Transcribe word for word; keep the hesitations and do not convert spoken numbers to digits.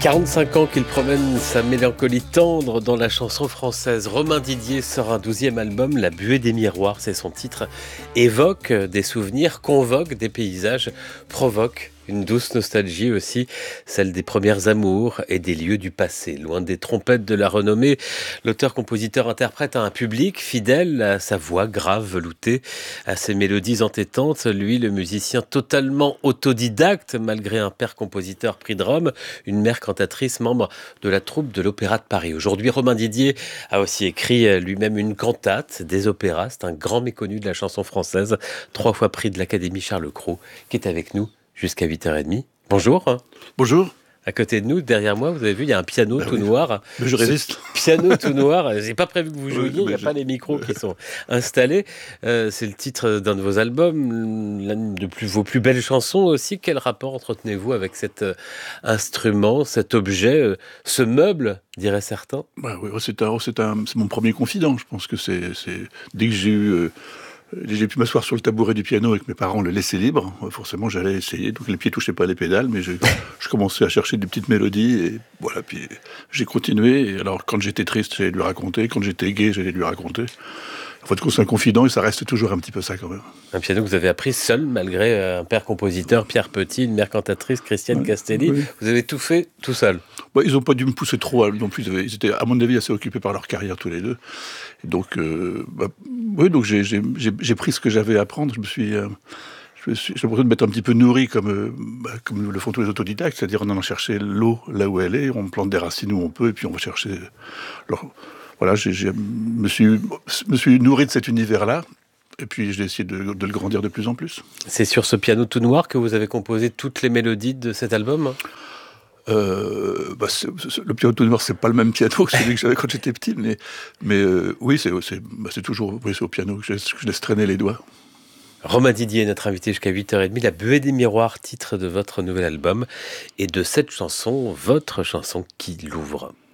quarante-cinq ans qu'il promène sa mélancolie tendre dans la chanson française. Romain Didier sort un douzième album, La Buée des Miroirs, c'est son titre, évoque des souvenirs, convoque des paysages, provoque une douce nostalgie aussi, celle des premières amours et des lieux du passé. Loin des trompettes de la renommée, l'auteur-compositeur interprète à un public fidèle à sa voix grave, veloutée, à ses mélodies entêtantes. Lui, le musicien totalement autodidacte, malgré un père compositeur prix de Rome, une mère cantatrice, membre de la troupe de l'Opéra de Paris. Aujourd'hui, Romain Didier a aussi écrit lui-même une cantate, des opéras. C'est un grand méconnu de la chanson française, trois fois prix de l'Académie Charles Cros, qui est avec nous jusqu'à huit heures trente. Bonjour. Bonjour. À côté de nous, derrière moi, vous avez vu, il y a un piano bah tout oui. noir. Mais je résiste. Ce piano tout noir, j'ai pas prévu que vous jouiez, oui, il n'y a je... pas les micros qui sont installés. Euh, c'est le titre d'un de vos albums, l'une de plus, vos plus belles chansons aussi. Quel rapport entretenez-vous avec cet euh, instrument, cet objet, euh, ce meuble, diraient certains? bah oui, c'est, un, c'est, un, c'est mon premier confident. Je pense que c'est, c'est... dès que j'ai eu... Euh... J'ai pu m'asseoir sur le tabouret du piano et que mes parents le laissaient libre. Forcément, j'allais essayer. Donc, les pieds touchaient pas les pédales, mais je, je commençais à chercher des petites mélodies et voilà. Puis, j'ai continué. Et alors, quand j'étais triste, j'allais lui raconter. Quand j'étais gai, j'allais lui raconter. En fait, c'est un confident et ça reste toujours un petit peu ça quand même. Un piano que vous avez appris seul, malgré un père compositeur, Pierre Petit, une mère cantatrice, Christiane ouais, Castelli. Oui. Vous avez tout fait tout seul. Bah, ils n'ont pas dû me pousser trop non plus. Ils étaient, à mon avis, assez occupés par leur carrière tous les deux. Et donc, euh, bah, oui, donc j'ai, j'ai, j'ai, j'ai pris ce que j'avais à apprendre. Je me suis, euh, je me suis, j'ai l'impression de m'être un petit peu nourri comme, euh, bah, comme le font tous les autodidactes, c'est-à-dire en allant chercher l'eau là où elle est, on plante des racines où on peut, et puis on va chercher. Alors, voilà, j'ai, j'ai, me suis, me suis nourri de cet univers-là. Et puis j'ai essayé de, de le grandir de plus en plus. C'est sur ce piano tout noir que vous avez composé toutes les mélodies de cet album ? Euh, bah c'est, c'est, le piano tout noir, c'est pas le même piano que celui que j'avais quand j'étais petit, mais, mais euh, oui, c'est, c'est, bah c'est toujours oui, c'est au piano que je, que je laisse traîner les doigts. Romain Didier est notre invité jusqu'à huit heures trente. La Buée des Miroirs, titre de votre nouvel album, et de cette chanson, votre chanson qui l'ouvre.